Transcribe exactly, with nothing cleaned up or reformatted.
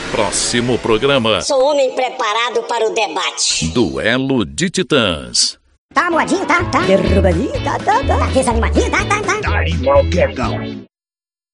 Próximo programa. Sou homem preparado para o debate. Duelo de Titãs. Tá moadinho, tá? Tá derrubadinho, tá, tá, tá. Tá desanimadinho, tá, tá, tá. Tá igual quedão.